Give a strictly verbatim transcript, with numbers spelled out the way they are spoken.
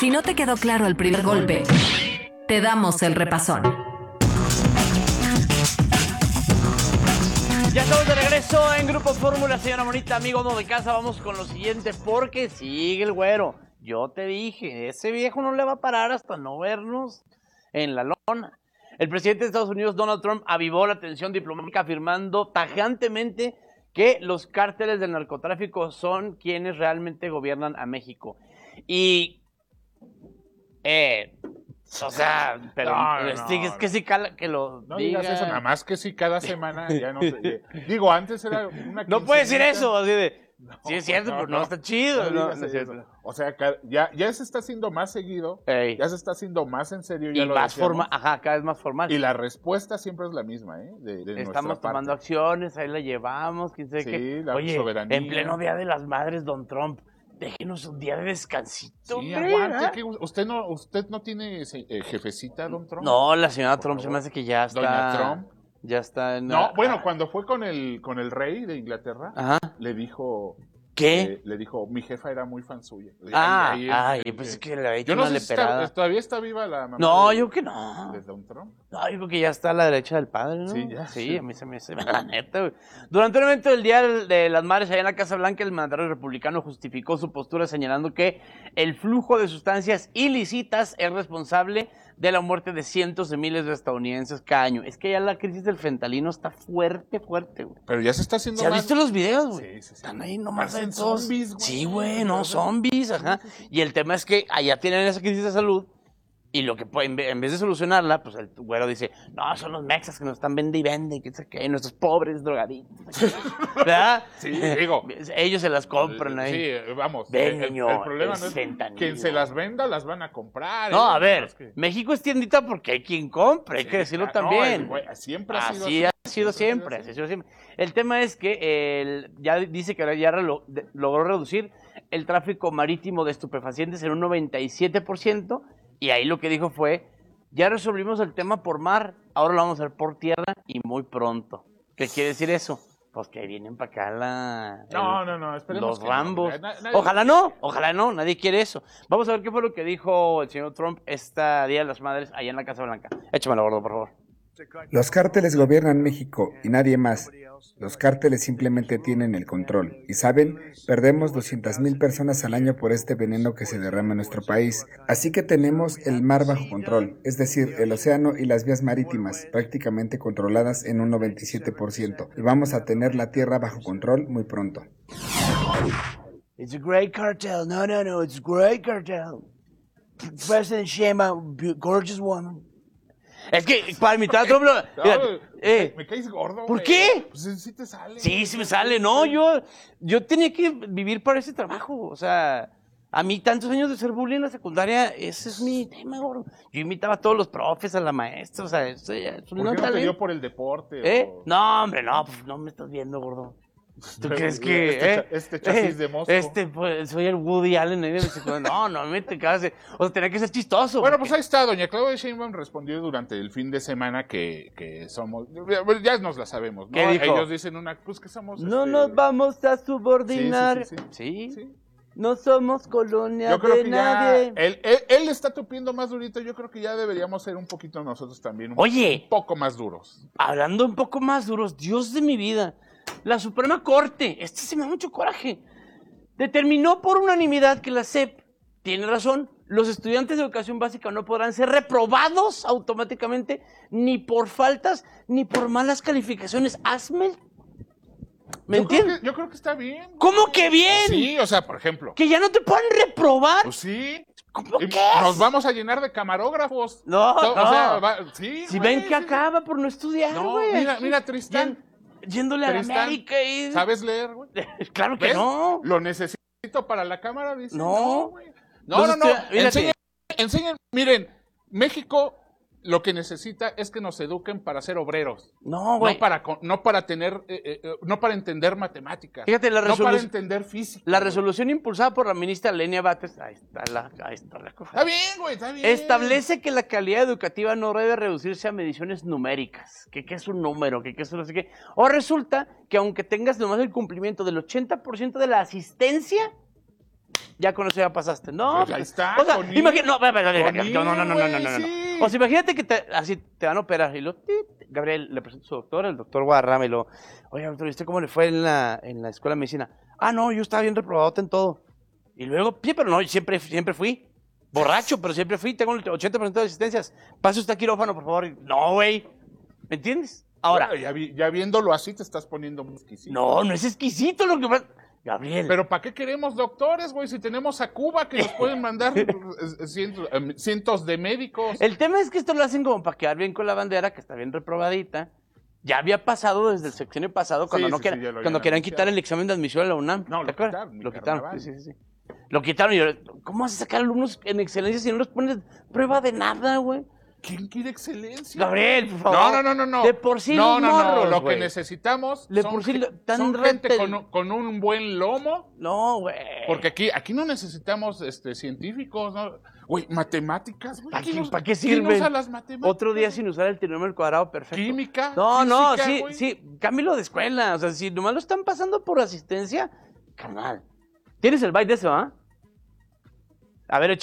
Si no te quedó claro el primer golpe, te damos el repasón. Ya estamos de regreso en Grupo Fórmula, señora Monita, amigo de casa. Vamos con lo siguiente porque sigue el güero. Yo te dije, ese viejo no le va a parar hasta no vernos en la lona. El presidente de Estados Unidos, Donald Trump, avivó la tensión diplomática afirmando tajantemente que los cárteles del narcotráfico son quienes realmente gobiernan a México. Y... Eh... O sea, pero no, no, es, no, es que si cala que lo no diga. digas eso, nada más que si cada semana ya no sé. Digo, antes era una no puede decir eso, así de. No, sí es cierto, no, pero no, no está chido. No, no, no es cierto. O sea, ya, ya se está haciendo más seguido, Ey. ya se está haciendo más en serio. Ya y lo más formal, ajá, cada vez más formal. Y la respuesta siempre es la misma, ¿eh? De, de Estamos tomando parte. acciones, ahí la llevamos, quién sabe sí, qué. La Oye, soberanía. En pleno Día de las Madres, don Trump, déjenos un día de descansito, sí, hombre. Aguante, que usted no, usted no tiene eh, jefecita, don Trump. No, la señora Por Trump favor. se me hace que ya está. Doña Trump. Ya está en. No, bueno, cuando fue con el con el rey de Inglaterra, Ajá. le dijo. ¿Qué? Eh, le dijo, mi jefa era muy fan suya. Ah, ay, ay, ay pues es que le había hecho yo no una sé leperada. Si está, todavía está viva la mamá. No, de, yo creo que no. De Don Trump. No, yo creo que ya está a la derecha del padre, ¿no? Sí, ya. Sí, sí. a mí se me hace la neta, güey. Durante un evento del Día de las Madres allá en la Casa Blanca, el mandatario republicano justificó su postura señalando que el flujo de sustancias ilícitas es responsable de la muerte de cientos de miles de estadounidenses cada año. Es que ya la crisis del fentanilo está fuerte, fuerte, güey. Pero ya se está haciendo ¿Se más... has visto los videos, güey? Sí, sí, sí. Están ahí nomás en todos. zombies, güey. Sí, güey, no, zombies, ajá. Y el tema es que allá tienen esa crisis de salud y lo que en vez de solucionarla, pues el güero dice, no, son los mexas que nos están vende y vende, que sé qué, nuestros pobres drogaditos. ¿Verdad? Sí, digo. Ellos se las compran ahí. Sí, vamos. Ven, el, niño, el problema es no es fentanilo. quien se las venda, las van a comprar. No, ¿eh? a ver, es que... México es tiendita porque hay quien compre, hay sí, que decirlo claro, también. No, el, siempre ha sido así. Así ha sido siempre, así ha sido siempre. El tema es que el, ya dice que ya lo, de, logró reducir el tráfico marítimo de estupefacientes en un noventa y siete por ciento y ahí lo que dijo fue, ya resolvimos el tema por mar, ahora lo vamos a hacer por tierra y muy pronto. ¿Qué quiere decir eso? Pues que vienen para acá la, no, el, no, no, esperemos los que Rambos. No, nadie... Ojalá no, ojalá no, nadie quiere eso. Vamos a ver qué fue lo que dijo el señor Trump esta Día de las Madres allá en la Casa Blanca. Échamelo, gordo, por favor. Los cárteles gobiernan México y nadie más. Los cárteles simplemente tienen el control. Y saben, perdemos doscientas mil personas al año por este veneno que se derrama en nuestro país. Así que tenemos el mar bajo control, es decir, el océano y las vías marítimas, prácticamente controladas en un noventa y siete por ciento. Y vamos a tener la tierra bajo control muy pronto. It's a great cartel. No, no, no, it's a great cartel. President Sheinbaum, gorgeous woman. Es que para imitar a Trump, lo, mira, no, eh, me caes gordo. ¿Por güey. qué? Pues sí te sale. Sí, sí me sale. No, yo, yo tenía que vivir para ese trabajo. O sea, a mí tantos años de ser bullying en la secundaria, ese es mi tema, gordo. Yo imitaba a todos los profes, a la maestra, o sea, eso ya es un ¿Por qué no talento. te dio por el deporte? ¿Eh? O... No, hombre, no, pues no me estás viendo, gordo. ¿Tú crees que este, eh, este chasis eh, de Mosco? Este, pues, soy el Woody Allen ahí de mi secundaria. No, no me te cases. O sea, tenía que ser chistoso. Bueno, porque... pues ahí está, doña Claudia Sheinbaum respondió durante el fin de semana que, que somos, ya nos la sabemos, ¿no? ¿Qué dijo? Ellos dicen una, pues que somos... No este... nos vamos a subordinar. Sí, sí, sí, sí, sí. sí. No somos colonia Yo creo de que nadie. ya, él, él, él está tupiendo más durito, yo creo que ya deberíamos ser un poquito nosotros también, un, Oye, un poco más duros. Hablando un poco más duros, Dios de mi vida, la Suprema Corte, este se me da mucho coraje, determinó por unanimidad que la S E P tiene razón. Los estudiantes de educación básica no podrán ser reprobados automáticamente ni por faltas ni por malas calificaciones. Hazme el... ¿Me yo entiendes? Creo que, yo creo que está bien. ¿Cómo que bien? Sí, o sea, por ejemplo. ¿Que ya no te pueden reprobar? Pues sí. ¿Cómo Y que? Nos vamos a llenar de camarógrafos. No, o no. Sea, va, sí, si güey, ven que sí. acaba por no estudiar, No, güey. mira, mira, Tristán. Yen, yéndole Tristán, a la América y... ¿Sabes leer, güey? Claro que ¿Ves? no. Lo necesito para la cámara, dice. No. güey. No, no, no. Entonces, no. Enseñen, enseñen. Miren, México lo que necesita es que nos eduquen para ser obreros. No, güey. No para, no para tener, eh, eh, no para entender matemáticas. Fíjate, la resolución. No para entender física. La resolución wey. impulsada por la ministra Lenia Batres, ahí está la, ahí está la cosa. Está bien, güey, está bien. Establece que la calidad educativa no debe reducirse a mediciones numéricas. Que qué es un número, que qué es no sé qué. O resulta que aunque tengas nomás el cumplimiento del ochenta por ciento de la asistencia, Ya con eso ya pasaste. No, Pues ahí está, o sea, con imagínate, no, I- no, no, no, con no, no, no, no, no, no, no, no. sí. O sea, imagínate que te, así te van a operar y lo, tit, Gabriel, le presento a su doctor, el doctor Guadarrama, y lo, oye, doctor, ¿y usted cómo le fue en la, en la escuela de medicina? Ah, no, yo estaba bien reprobado en todo. Y luego, sí, pero no, siempre, siempre fui. Borracho, pero siempre fui, tengo el ochenta por ciento de asistencias. Pase usted a quirófano, por favor. No, güey. ¿Me entiendes? Ahora, Bueno, ya, vi- ya viéndolo así te estás poniendo muy exquisito. no, no es exquisito lo que pasa. Gabriel. Pero ¿para qué queremos doctores, güey? Si tenemos a Cuba que nos pueden mandar eh, cientos, eh, cientos de médicos. El tema es que esto lo hacen como para quedar bien con la bandera, que está bien reprobadita. Ya había pasado desde el sexenio pasado, cuando Sí, no sí, querían, sí, ya lo cuando habían querían anunciado. quitar el examen de admisión a la UNAM. No, ¿Te lo acuerdas? quitaron, mi Lo quitaron, carnaval. sí, sí, sí. Lo quitaron y yo, ¿cómo vas a sacar alumnos en excelencia si no les pones prueba de nada, güey? ¿Quién quiere excelencia? Gabriel, por favor. No, no, no, no, no. De por sí no, los no, morros, no. Lo güey. que necesitamos De son, por sí ge- lo- tan son gente rete- con, un- con un buen lomo. No, güey. Porque aquí, aquí no necesitamos este, científicos, ¿no? Güey, matemáticas, güey. ¿Para ¿Quién qué, usa- ¿para qué quién sirven? usa las matemáticas? Otro día sin usar el trinomio cuadrado, perfecto. Química, No, no, física, sí, güey. sí, cámbialo de escuela. O sea, si nomás lo están pasando por asistencia, carnal. ¿Tienes el byte de eso, ah? A ver,